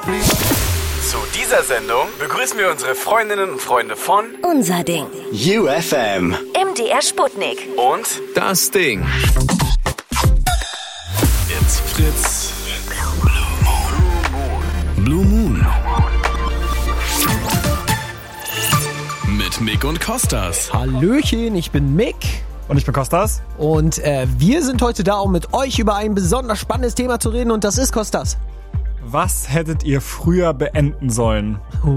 Zu dieser Sendung begrüßen wir unsere Freundinnen und Freunde von Unser Ding. UFM. MDR Sputnik. und Das Ding. It's Fritz. Blue Moon. Mit Mick und Kostas. Hallöchen, ich bin Mick. Und ich bin Kostas. Und wir sind heute da, um mit euch über ein besonders spannendes Thema zu reden. Und das ist Kostas. Was hättet ihr früher beenden sollen?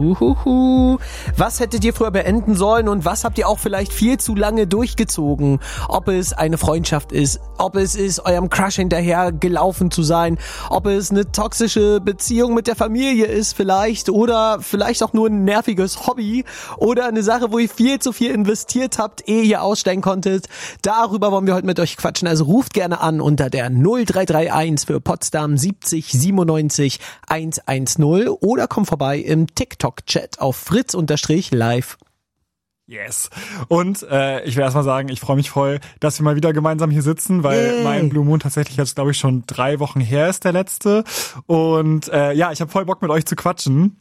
Was hättet ihr früher beenden sollen und was habt ihr auch vielleicht viel zu lange durchgezogen? Ob es eine Freundschaft ist, ob es ist, eurem Crush hinterher gelaufen zu sein, ob es eine toxische Beziehung mit der Familie ist vielleicht oder vielleicht auch nur ein nerviges Hobby oder eine Sache, wo ihr viel zu viel investiert habt, ehe ihr aussteigen konntet. Darüber wollen wir heute mit euch quatschen. Also ruft gerne an unter der 0331 für Potsdam 70 97 110 oder kommt vorbei im TikTok-Chat auf fritz_live. Yes. Und ich will erstmal sagen, ich freue mich voll, dass wir mal wieder gemeinsam hier sitzen, weil mein Blue Moon tatsächlich jetzt, glaube ich, schon 3 Wochen her ist, der letzte. Und ich habe voll Bock, mit euch zu quatschen.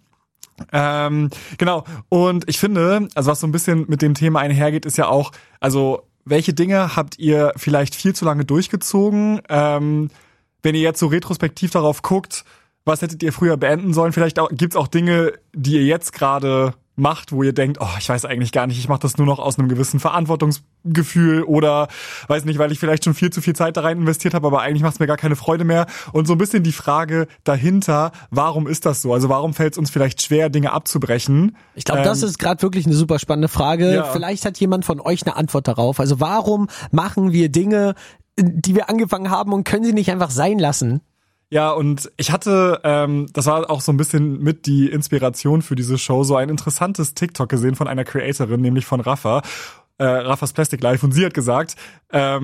Genau. Und ich finde, also was so ein bisschen mit dem Thema einhergeht, ist ja auch, also welche Dinge habt ihr vielleicht viel zu lange durchgezogen? Wenn ihr jetzt so retrospektiv darauf guckt, was hättet ihr früher beenden sollen? Vielleicht gibt's auch Dinge, die ihr jetzt gerade macht, wo ihr denkt, ich weiß eigentlich gar nicht, ich mache das nur noch aus einem gewissen Verantwortungsgefühl oder weiß nicht, weil ich vielleicht schon viel zu viel Zeit da rein investiert habe, aber eigentlich macht es mir gar keine Freude mehr. Und so ein bisschen die Frage dahinter, warum ist das so? Also warum fällt es uns vielleicht schwer, Dinge abzubrechen? Ich glaube, das ist gerade wirklich eine super spannende Frage. Ja. Vielleicht hat jemand von euch eine Antwort darauf. Also warum machen wir Dinge, die wir angefangen haben und können sie nicht einfach sein lassen? Ja, und ich hatte, das war auch so ein bisschen mit die Inspiration für diese Show, so ein interessantes TikTok gesehen von einer Creatorin, nämlich von Raffas Plastic Life. Und sie hat gesagt, dass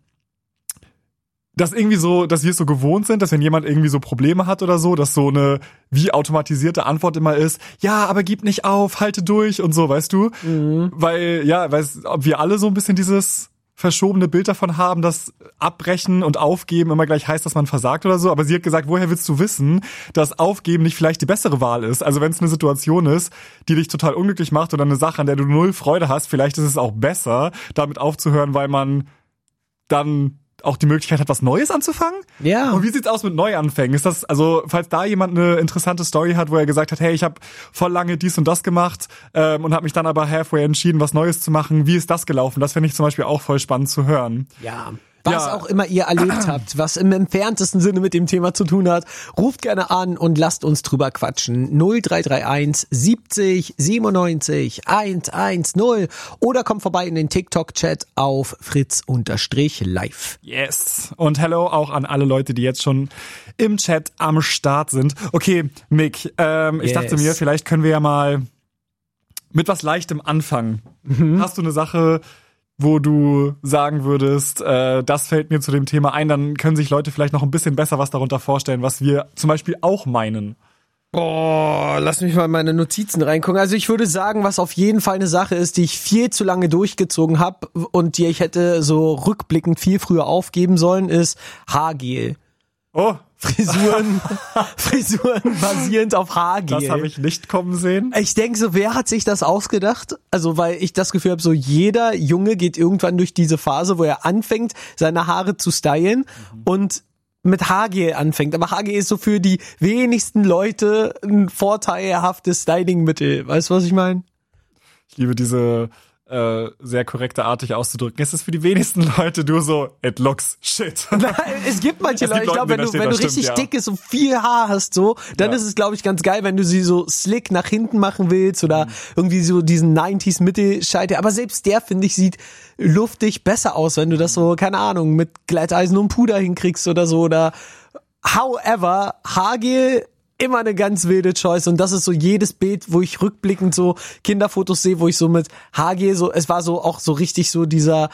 irgendwie so, dass wir es so gewohnt sind, dass wenn jemand irgendwie so Probleme hat oder so, dass so eine wie automatisierte Antwort immer ist, ja, aber gib nicht auf, halte durch und so, weißt du? Mhm. Weil ob wir alle so ein bisschen dieses verschobene Bild davon haben, dass Abbrechen und Aufgeben immer gleich heißt, dass man versagt oder so. Aber sie hat gesagt, woher willst du wissen, dass Aufgeben nicht vielleicht die bessere Wahl ist? Also wenn es eine Situation ist, die dich total unglücklich macht oder eine Sache, an der du null Freude hast, vielleicht ist es auch besser, damit aufzuhören, weil man dann auch die Möglichkeit hat, was Neues anzufangen? Ja. Und wie sieht's aus mit Neuanfängen? Ist das, also, falls da jemand eine interessante Story hat, wo er gesagt hat, hey, ich habe voll lange dies und das gemacht und habe mich dann aber halfway entschieden, was Neues zu machen. Wie ist das gelaufen? Das fände ich zum Beispiel auch voll spannend zu hören. Ja. Was auch immer ihr erlebt habt, was im entferntesten Sinne mit dem Thema zu tun hat, ruft gerne an und lasst uns drüber quatschen. 0331 70 97 110 oder kommt vorbei in den TikTok-Chat auf fritz_live. Yes. Und hello auch an alle Leute, die jetzt schon im Chat am Start sind. Okay, Mick, ich dachte mir, vielleicht können wir ja mal mit was Leichtem anfangen. Hast du eine Sache, wo du sagen würdest, das fällt mir zu dem Thema ein, dann können sich Leute vielleicht noch ein bisschen besser was darunter vorstellen, was wir zum Beispiel auch meinen. Boah, lass mich mal in meine Notizen reingucken. Also ich würde sagen, was auf jeden Fall eine Sache ist, die ich viel zu lange durchgezogen habe und die ich hätte so rückblickend viel früher aufgeben sollen, ist Haargel. Oh, Frisuren basierend auf Haargel. das habe ich nicht kommen sehen. Ich denke so, wer hat sich das ausgedacht? Also, weil ich das Gefühl habe, so jeder Junge geht irgendwann durch diese Phase, wo er anfängt, seine Haare zu stylen und mit Haargel anfängt. Aber Haargel ist so für die wenigsten Leute ein vorteilhaftes Stylingmittel. Weißt du, was ich meine? Ich liebe diese sehr korrekte Art, dich auszudrücken. Es ist für die wenigsten Leute nur so, it looks shit. Nein, es gibt manche Leute, ich glaube, wenn du richtig dick ist und viel Haar hast, so, dann ist es, glaube ich, ganz geil, wenn du sie so slick nach hinten machen willst oder irgendwie so diesen 90s Mittelscheitel. Aber selbst der, finde ich, sieht luftig besser aus, wenn du das so, keine Ahnung, mit Glätteisen und Puder hinkriegst oder so. Oder however, Haargel immer eine ganz wilde Choice und das ist so jedes Bild, wo ich rückblickend so Kinderfotos sehe, wo ich so mit Haargel so, es war so auch so richtig so dieser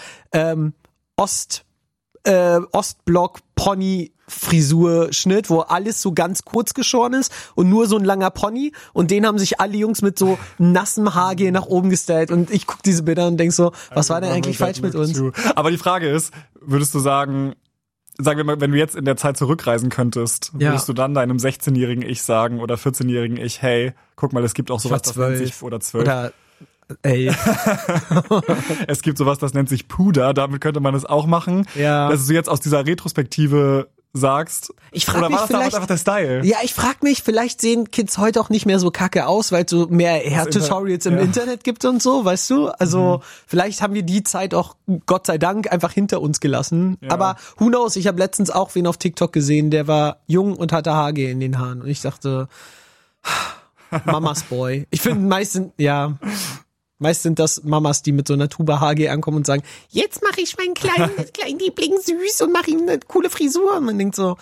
Ostblock-Pony-Frisur-Schnitt, wo alles so ganz kurz geschoren ist und nur so ein langer Pony und den haben sich alle Jungs mit so nassem Haargel nach oben gestylt und ich guck diese Bilder und denk so, was war denn eigentlich falsch mit uns? Aber die Frage ist, würdest du sagen, sagen wir mal, wenn du jetzt in der Zeit zurückreisen könntest, würdest du dann deinem 16-jährigen Ich sagen oder 14-jährigen Ich, hey, guck mal, es gibt auch sowas, das nennt sich, oder 12. Oder ey. Es gibt sowas, das nennt sich Puder, damit könnte man es auch machen. Ja. Dass du jetzt aus dieser Retrospektive sagst. Ich frag oder mich war das vielleicht einfach der Style? Ja, ich frag mich, vielleicht sehen Kids heute auch nicht mehr so kacke aus, weil es so mehr Tutorials im Internet gibt und so, weißt du? Also vielleicht haben wir die Zeit auch, Gott sei Dank, einfach hinter uns gelassen. Ja. Aber who knows, ich habe letztens auch wen auf TikTok gesehen, der war jung und hatte Haargel in den Haaren. Und ich dachte, Mamas Boy. Ich finde meist sind das Mamas, die mit so einer Tuba Haargel ankommen und sagen, jetzt mache ich meinen kleinen Liebling süß und mache ihm eine coole Frisur. Und man denkt so,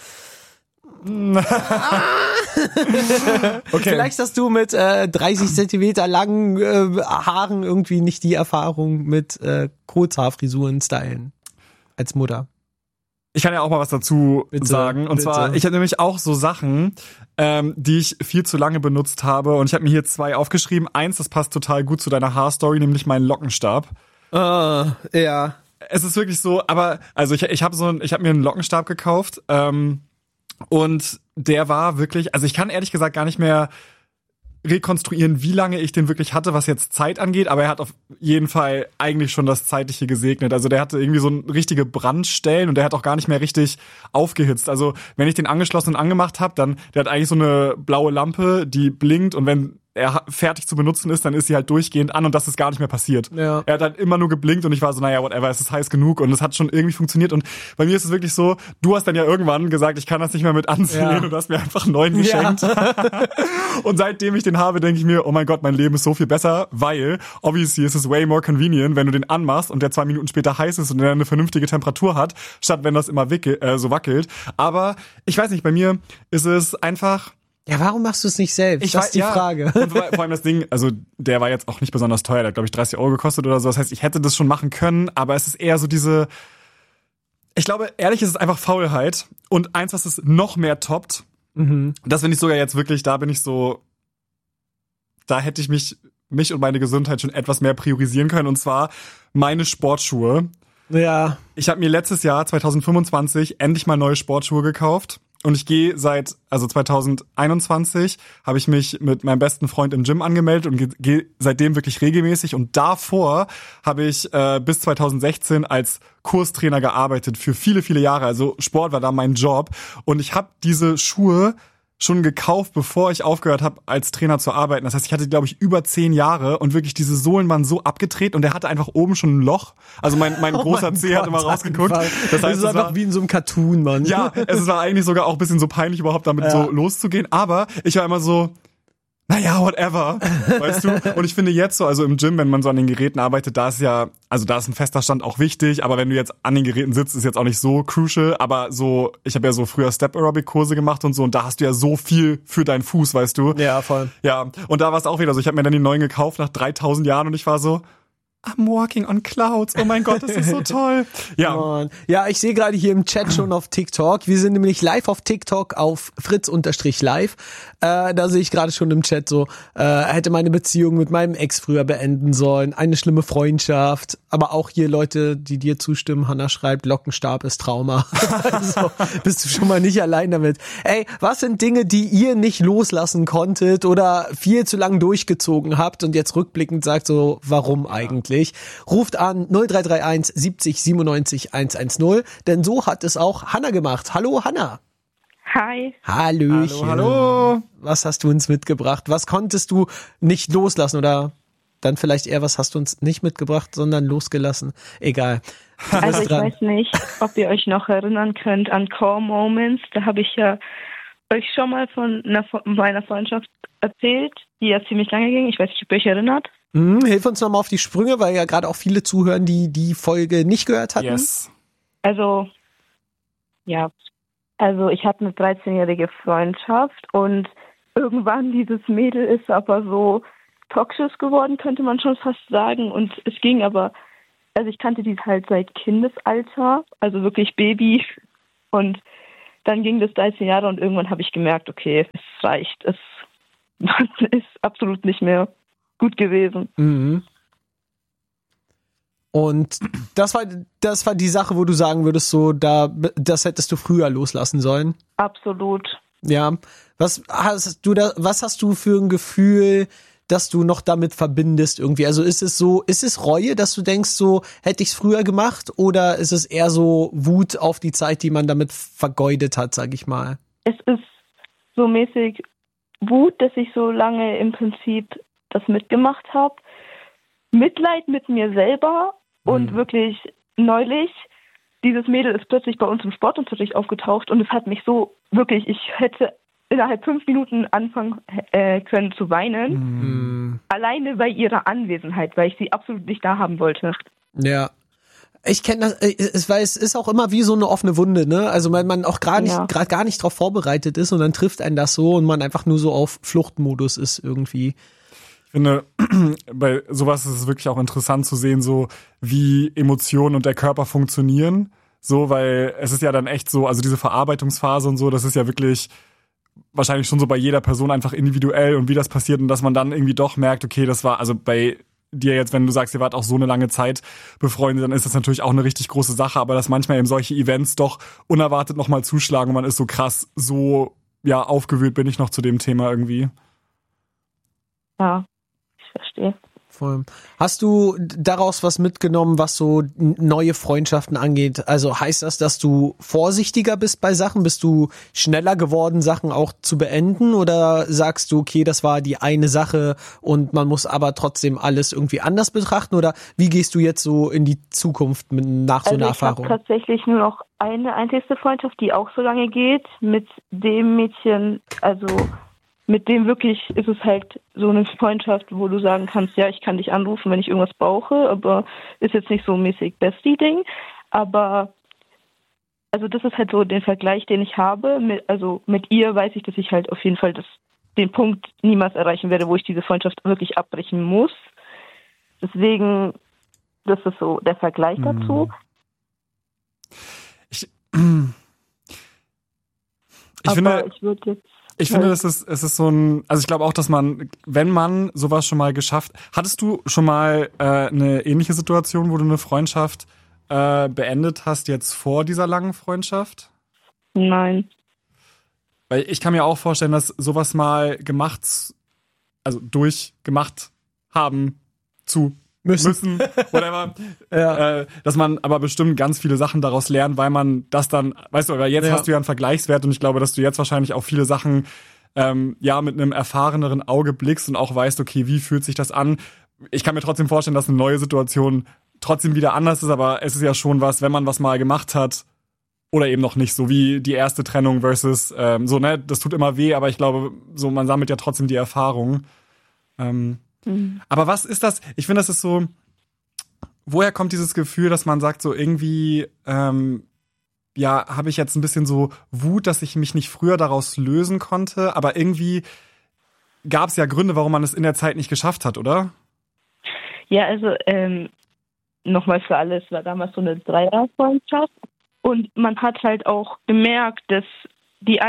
okay. Vielleicht hast du mit 30 Zentimeter langen Haaren irgendwie nicht die Erfahrung mit Kurzhaarfrisuren stylen als Mutter. Ich kann ja auch mal was dazu Bitte, sagen. Und zwar, ich habe nämlich auch so Sachen, die ich viel zu lange benutzt habe. Und ich habe mir hier 2 aufgeschrieben. 1, das passt total gut zu deiner Haarstory, nämlich meinen Lockenstab. Ja. Es ist wirklich so, aber also ich habe mir einen Lockenstab gekauft. Und der war wirklich, also ich kann ehrlich gesagt gar nicht mehr rekonstruieren, wie lange ich den wirklich hatte, was jetzt Zeit angeht, aber er hat auf jeden Fall eigentlich schon das Zeitliche gesegnet. Also der hatte irgendwie so richtige Brandstellen und der hat auch gar nicht mehr richtig aufgehitzt. Also wenn ich den angeschlossen und angemacht habe, dann, der hat eigentlich so eine blaue Lampe, die blinkt und wenn er fertig zu benutzen ist, dann ist sie halt durchgehend an und das ist gar nicht mehr passiert. Ja. Er hat halt immer nur geblinkt und ich war so, naja, whatever, es ist heiß genug und es hat schon irgendwie funktioniert und bei mir ist es wirklich so, du hast dann ja irgendwann gesagt, ich kann das nicht mehr mit ansehen und du hast mir einfach einen neuen geschenkt. Ja. Und seitdem ich den habe, denke ich mir, oh mein Gott, mein Leben ist so viel besser, weil obviously ist es way more convenient, wenn du den anmachst und der 2 Minuten später heiß ist und der eine vernünftige Temperatur hat, statt wenn das immer so wackelt. Aber ich weiß nicht, bei mir ist es einfach... Ja, warum machst du es nicht selbst? Das ist die Frage. Und vor allem das Ding, also der war jetzt auch nicht besonders teuer, der hat glaube ich 30 € gekostet oder so. Das heißt, ich hätte das schon machen können, aber es ist eher so ich glaube, ehrlich ist es einfach Faulheit. Und eins, was es noch mehr toppt, das finde ich sogar jetzt wirklich, da bin ich so, da hätte ich mich und meine Gesundheit schon etwas mehr priorisieren können. Und zwar meine Sportschuhe. Ja. Ich habe mir letztes Jahr, 2025, endlich mal neue Sportschuhe gekauft. Und ich gehe 2021 habe ich mich mit meinem besten Freund im Gym angemeldet und gehe seitdem wirklich regelmäßig. Und davor habe ich bis 2016 als Kurstrainer gearbeitet für viele, viele Jahre. Also Sport war da mein Job. Und ich habe diese Schuhe schon gekauft, bevor ich aufgehört habe, als Trainer zu arbeiten. Das heißt, ich hatte, glaube ich, über 10 Jahre und wirklich diese Sohlen waren so abgedreht und der hatte einfach oben schon ein Loch. Also mein großer Zeh hat immer rausgeguckt. Das heißt, es ist einfach wie in so einem Cartoon, Mann. Ja, es war eigentlich sogar auch ein bisschen so peinlich, überhaupt damit so loszugehen. Aber ich war immer so, naja, whatever, weißt du? Und ich finde jetzt so, also im Gym, wenn man so an den Geräten arbeitet, da ist ein fester Stand auch wichtig, aber wenn du jetzt an den Geräten sitzt, ist jetzt auch nicht so crucial, aber so, ich habe ja so früher Step-Aerobic-Kurse gemacht und so und da hast du ja so viel für deinen Fuß, weißt du? Ja, voll. Ja, und da war es auch wieder so, ich habe mir dann die neuen gekauft nach 3000 Jahren und ich war so, I'm walking on clouds. Oh mein Gott, das ist so toll. Ja. Mann. Ja, ich sehe gerade hier im Chat schon auf TikTok. Wir sind nämlich live auf TikTok auf fritz_live. Da sehe ich gerade schon im Chat so, hätte meine Beziehung mit meinem Ex früher beenden sollen. Eine schlimme Freundschaft. Aber auch hier Leute, die dir zustimmen. Hannah schreibt, Lockenstab ist Trauma. Also, bist du schon mal nicht allein damit. Ey, was sind Dinge, die ihr nicht loslassen konntet oder viel zu lang durchgezogen habt und jetzt rückblickend sagt so, warum eigentlich? Ruft an 0331 70 97 110, denn so hat es auch Hannah gemacht. Hallo Hannah. Hi. Hallöchen. Hallo. Was hast du uns mitgebracht? Was konntest du nicht loslassen oder dann vielleicht eher, was hast du uns nicht mitgebracht, sondern losgelassen? Egal. Also ich weiß nicht, ob ihr euch noch erinnern könnt an Core Moments. Da habe ich ja euch schon mal von meiner Freundschaft erzählt, die ja ziemlich lange ging. Ich weiß nicht, ob ihr euch erinnert. Hilf uns nochmal auf die Sprünge, weil ja gerade auch viele zuhören, die die Folge nicht gehört hatten. Yes. Also ich hatte eine 13-jährige Freundschaft und irgendwann dieses Mädel ist aber so toxisch geworden, könnte man schon fast sagen. Und es ging aber, also ich kannte die halt seit Kindesalter, also wirklich Baby. Und dann ging das 13 Jahre und irgendwann habe ich gemerkt, okay, es reicht, es ist absolut nicht mehr gut gewesen. Mhm. Und das war die Sache, wo du sagen würdest, so, das hättest du früher loslassen sollen. Absolut. Ja. Was hast du für ein Gefühl, dass du noch damit verbindest irgendwie? Also ist es Reue, dass du denkst, so hätte ich es früher gemacht, oder ist es eher so Wut auf die Zeit, die man damit vergeudet hat, sag ich mal? Es ist so mäßig Wut, dass ich so lange im Prinzip das mitgemacht habe. Mitleid mit mir selber und wirklich neulich, dieses Mädel ist plötzlich bei uns im Sportunterricht aufgetaucht und es hat mich so wirklich, ich hätte innerhalb 5 Minuten anfangen können zu weinen. Alleine bei ihrer Anwesenheit, weil ich sie absolut nicht da haben wollte. Ja. Ich kenne das, weil es ist auch immer wie so eine offene Wunde, ne? Also wenn man auch gerade gar nicht drauf vorbereitet ist und dann trifft einen das so und man einfach nur so auf Fluchtmodus ist irgendwie. Ich finde, bei sowas ist es wirklich auch interessant zu sehen, so wie Emotionen und der Körper funktionieren. So, weil es ist ja dann echt so, also diese Verarbeitungsphase und so, das ist ja wirklich wahrscheinlich schon so bei jeder Person einfach individuell und wie das passiert und dass man dann irgendwie doch merkt, okay, das war, also bei dir jetzt, wenn du sagst, ihr wart auch so eine lange Zeit befreundet, dann ist das natürlich auch eine richtig große Sache, aber dass manchmal eben solche Events doch unerwartet nochmal zuschlagen und man ist so krass, so, ja, aufgewühlt bin ich noch zu dem Thema irgendwie. Ja, ich verstehe. Voll. Hast du daraus was mitgenommen, was so neue Freundschaften angeht? Also heißt das, dass du vorsichtiger bist bei Sachen? Bist du schneller geworden, Sachen auch zu beenden? Oder sagst du, okay, das war die eine Sache und man muss aber trotzdem alles irgendwie anders betrachten? Oder wie gehst du jetzt so in die Zukunft nach so einer Erfahrung? Ich habe tatsächlich nur noch eine einzige Freundschaft, die auch so lange geht, mit dem Mädchen, also mit dem wirklich ist es halt so eine Freundschaft, wo du sagen kannst, ja, ich kann dich anrufen, wenn ich irgendwas brauche, aber ist jetzt nicht so mäßig Bestie-Ding. Aber also das ist halt so der Vergleich, den ich habe. Mit ihr weiß ich, dass ich halt auf jeden Fall den Punkt niemals erreichen werde, wo ich diese Freundschaft wirklich abbrechen muss. Deswegen, das ist so der Vergleich dazu. Ich finde, es ist so ein, also ich glaube auch, dass man, wenn man sowas schon mal geschafft, hattest du schon mal eine ähnliche Situation, wo du eine Freundschaft beendet hast, jetzt vor dieser langen Freundschaft? Nein. Weil ich kann mir auch vorstellen, dass sowas mal gemacht haben zu müssen whatever. Ja. Dass man aber bestimmt ganz viele Sachen daraus lernt, weil man das dann, weißt du, weil jetzt hast du ja einen Vergleichswert und ich glaube, dass du jetzt wahrscheinlich auch viele Sachen mit einem erfahreneren Auge blickst und auch weißt, okay, wie fühlt sich das an? Ich kann mir trotzdem vorstellen, dass eine neue Situation trotzdem wieder anders ist, aber es ist ja schon was, wenn man was mal gemacht hat oder eben noch nicht, so wie die erste Trennung versus so, ne, das tut immer weh, aber ich glaube, so man sammelt ja trotzdem die Erfahrung. Aber was ist das? Ich finde, das ist so, woher kommt dieses Gefühl, dass man sagt, so irgendwie, habe ich jetzt ein bisschen so Wut, dass ich mich nicht früher daraus lösen konnte, aber irgendwie gab es ja Gründe, warum man es in der Zeit nicht geschafft hat, oder? Ja, also nochmal für alle, es war damals so eine Dreierfreundschaft und man hat halt auch gemerkt, dass die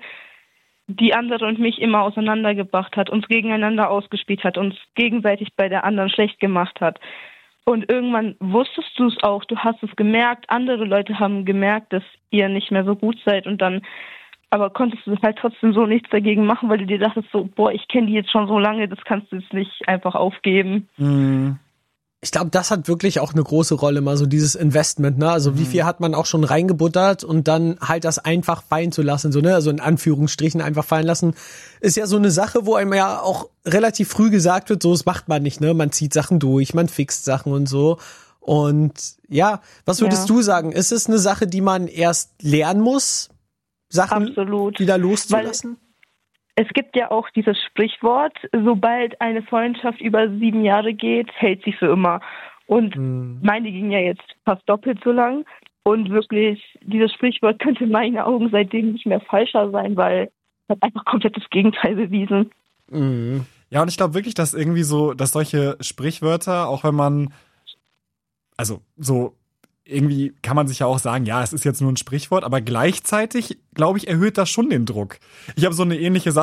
andere und mich immer auseinandergebracht hat, uns gegeneinander ausgespielt hat, uns gegenseitig bei der anderen schlecht gemacht hat. Und irgendwann wusstest du es auch, du hast es gemerkt, andere Leute haben gemerkt, dass ihr nicht mehr so gut seid und dann, aber konntest du halt trotzdem so nichts dagegen machen, weil du dir dachtest so, ich kenne die jetzt schon so lange, das kannst du jetzt nicht einfach aufgeben. Ich glaube, das hat wirklich auch eine große Rolle, mal so dieses Investment, ne? Also wie viel hat man auch schon reingebuttert und dann halt das einfach fallen zu lassen, so, ne? Also in Anführungsstrichen einfach fallen lassen, ist ja so eine Sache, wo einem ja auch relativ früh gesagt wird, so, das macht man nicht, ne? Man zieht Sachen durch, man fixt Sachen und so. Und ja, was würdest du sagen? Ist es eine Sache, die man erst lernen muss, Sachen wieder loszulassen? Es gibt ja auch dieses Sprichwort, sobald eine Freundschaft über 7 Jahre geht, hält sie für immer. Und meine ging ja jetzt fast doppelt so lang. Und wirklich, dieses Sprichwort könnte in meinen Augen seitdem nicht mehr falscher sein, weil es hat einfach komplett das Gegenteil bewiesen. Ja, und ich glaube wirklich, dass irgendwie so, dass solche Sprichwörter, auch wenn man, also so, irgendwie kann man sich ja auch sagen, ja, es ist jetzt nur ein Sprichwort, aber gleichzeitig, glaube ich, erhöht das schon den Druck. Ich habe so eine ähnliche Sache